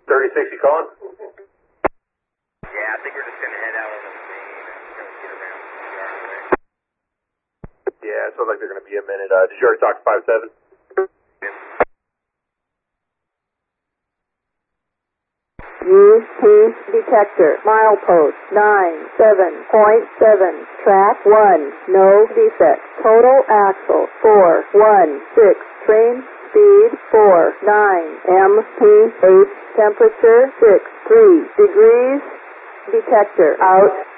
3060 calling? Yeah, I think we're just going to head out on the main and kind of get around the yard away. Yeah, it sounds like they're going to be a minute. Did you already talk to 57? UP detector, milepost 97.7, track 1, no defect, total axle 416, train speed 49, MP8, temperature 63 degrees, detector out.